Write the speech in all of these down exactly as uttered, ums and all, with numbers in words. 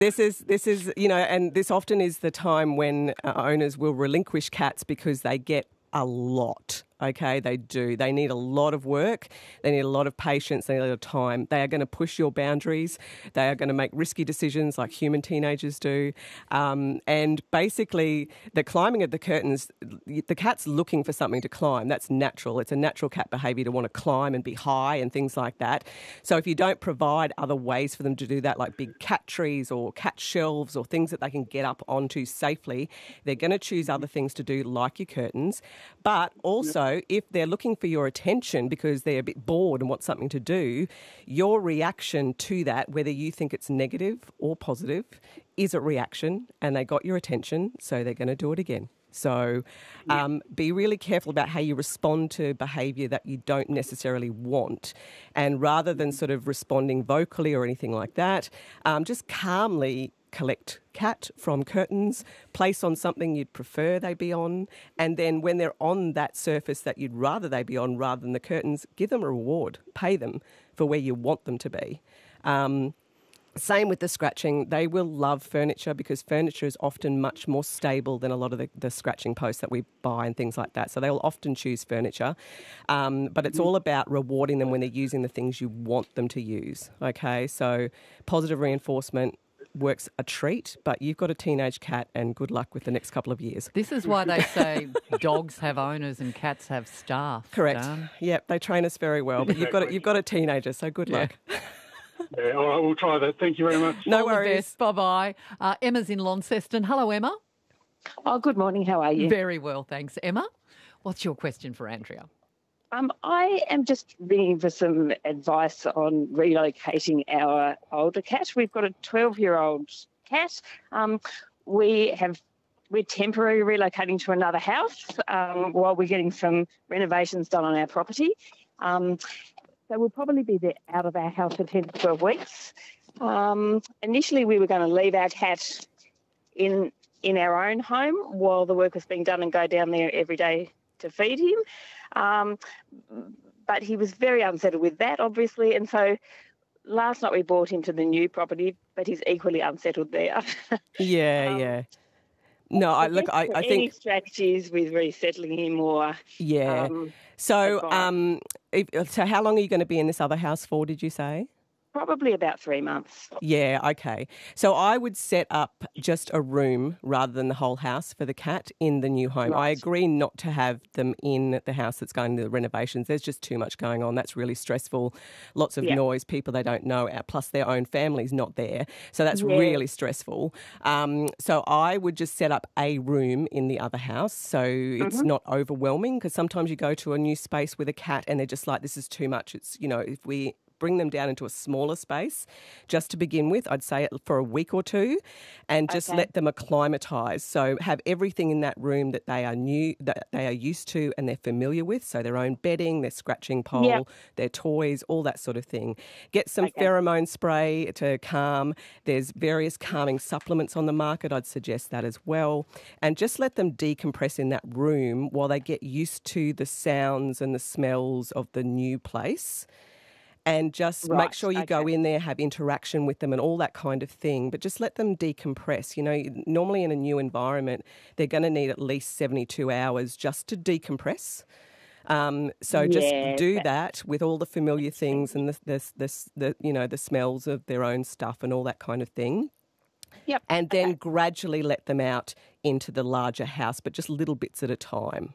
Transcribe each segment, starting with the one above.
This is, this is, you know, and this often is the time when uh, owners will relinquish cats because they get a lot. Okay, they do. They need a lot of work. They need a lot of patience. They need a lot of time. They are going to push your boundaries. They are going to make risky decisions like human teenagers do. Um, and basically, the climbing of the curtains, the cat's looking for something to climb. That's natural. It's a natural cat behaviour to want to climb and be high and things like that. So if you don't provide other ways for them to do that, like big cat trees or cat shelves or things that they can get up onto safely, they're going to choose other things to do like your curtains. But also, if they're looking for your attention because they're a bit bored and want something to do, your reaction to that, whether you think it's negative or positive, is a reaction, and they got your attention, so they're going to do it again. So um, be really careful about how you respond to behaviour that you don't necessarily want. And rather than sort of responding vocally or anything like that, um, just calmly collect cat from curtains, place on something you'd prefer they be on, and then when they're on that surface that you'd rather they be on rather than the curtains, give them a reward, pay them for where you want them to be. Um, Same with the scratching. They will love furniture because furniture is often much more stable than a lot of the, the scratching posts that we buy and things like that. So they'll often choose furniture. Um, but it's all about rewarding them when they're using the things you want them to use. Okay, so positive reinforcement works a treat, but you've got a teenage cat and good luck with the next couple of years. This is why they say dogs have owners and cats have staff. Correct. Dan. Yep, they train us very well, but you've got a, you've got a teenager, so good Yeah. luck. Yeah, all right, we'll try that. Thank you very much. No All the worries. best. Bye-bye. Uh, Emma's in Launceston. Hello, Emma. Oh, good morning. How are you? Very well, thanks. Emma, what's your question for Andrea? Um, I am just ringing for some advice on relocating our older cat. We've got a twelve-year-old cat. Um, we have we're temporarily relocating to another house um, while we're getting some renovations done on our property. Um, so we'll probably be there out of our house for ten to twelve weeks. Um, initially, we were going to leave our cat in in our own home while the work was being done and go down there every day to feed him. Um, but he was very unsettled with that, obviously, and so last night we brought him to the new property, but he's equally unsettled there. Yeah, Um, yeah. No, I look. I, I any think. strategies with resettling him or Yeah. um, So, advice? um, if, so how long are you going to be in this other house for? Did you say? probably about three months. Yeah, okay. So I would set up just a room rather than the whole house for the cat in the new home. I Right. agree not to have them in the house that's going to the renovations. There's just too much going on. That's really stressful. Lots of Yeah. noise, people they don't know, uh, plus their own family's not there. So that's Yeah. really stressful. Um, so I would just set up a room in the other house so it's Mm-hmm. not overwhelming, because sometimes you go to a new space with a cat and they're just like, this is too much. It's, you know, if we bring them down into a smaller space just to begin with, I'd say it for a week or two, and just Okay. let them acclimatise. So have everything in that room that they are new, that they are used to and they're familiar with. So their own bedding, their scratching pole, Yep. their toys, all that sort of thing. Get some Okay. pheromone spray to calm. There's various calming supplements on the market. I'd suggest that as well. And just let them decompress in that room while they get used to the sounds and the smells of the new place. And just make Right, sure you go okay. in there, have interaction with them and all that kind of thing. But just let them decompress. You know, normally in a new environment, they're going to need at least seventy-two hours just to decompress. Um, so just Yeah, do that- that with all the familiar things and the, the, the, the, you know, the smells of their own stuff and all that kind of thing. Yep. And then Okay. gradually let them out into the larger house, but just little bits at a time.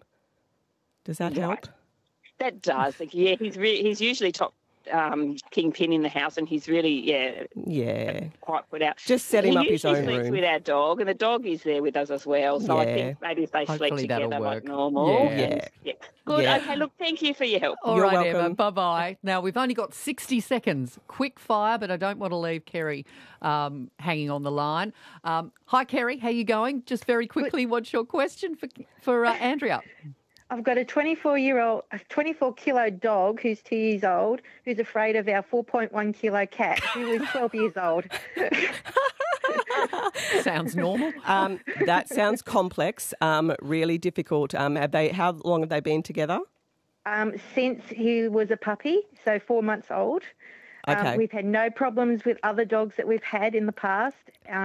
Does that help? Right. That does. Like, yeah, he's re- he's usually top um, kingpin in the house, and he's really yeah Yeah. quite put out. Just set him he up his usually own sleeps room. with our dog, and the dog is there with us as well. So I Yeah. think maybe if they Hopefully sleep that'll together like work. normal. Yeah. and- Yeah. yeah. Good. Yeah. Okay. Look, thank you for your help. All You're right, Emma. welcome. Bye-bye. Now, we've only got sixty seconds. Quick fire, but I don't want to leave Kerry um, hanging on the line. Um, hi, Kerry. How you going? Just very quickly, what's your question for, for uh, Andrea? I've got a twenty-four-year-old, a twenty-four kilo dog who's two years old, who's afraid of our four point one kilo cat, who is twelve years old. Sounds normal. Um, that sounds complex, um, really difficult. Um, have they? How long have they been together? Um, since he was a puppy, so four months old. Okay. Um, we've had no problems with other dogs that we've had in the past.